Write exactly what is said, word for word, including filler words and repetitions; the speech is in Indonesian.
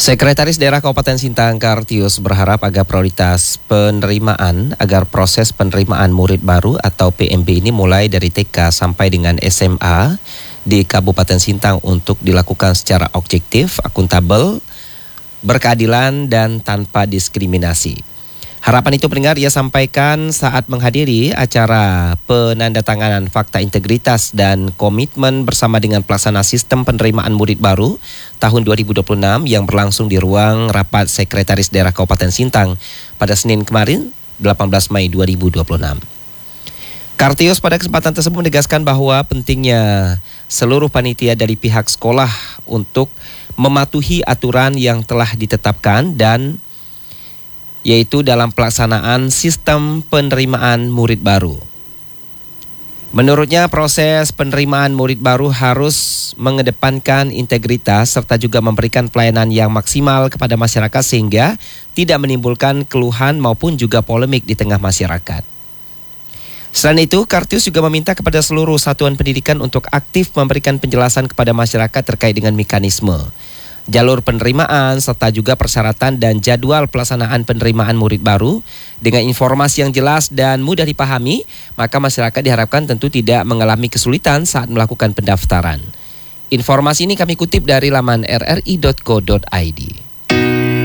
Sekretaris Daerah Kabupaten Sintang Kartius berharap agar prioritas penerimaan agar proses penerimaan murid baru atau P M B ini mulai dari T K sampai dengan S M A di Kabupaten Sintang untuk dilakukan secara objektif, akuntabel, berkeadilan dan tanpa diskriminasi. Harapan itu pendengar ia sampaikan saat menghadiri acara penandatanganan fakta integritas dan komitmen bersama dengan pelaksana sistem penerimaan murid baru tahun dua ribu dua puluh enam yang berlangsung di ruang rapat Sekretaris Daerah Kabupaten Sintang pada Senin kemarin delapan belas Mei dua ribu dua puluh enam. Kartius pada kesempatan tersebut menegaskan bahwa pentingnya seluruh panitia dari pihak sekolah untuk mematuhi aturan yang telah ditetapkan dan yaitu dalam pelaksanaan sistem penerimaan murid baru. Menurutnya proses penerimaan murid baru harus mengedepankan integritas serta juga memberikan pelayanan yang maksimal kepada masyarakat sehingga tidak menimbulkan keluhan maupun juga polemik di tengah masyarakat. Selain itu, Kartius juga meminta kepada seluruh satuan pendidikan untuk aktif memberikan penjelasan kepada masyarakat terkait dengan mekanisme, jalur penerimaan, serta juga persyaratan dan jadwal pelaksanaan penerimaan murid baru dengan informasi yang jelas dan mudah dipahami, maka masyarakat diharapkan tentu tidak mengalami kesulitan saat melakukan pendaftaran. Informasi ini kami kutip dari laman r r i dot co dot i d.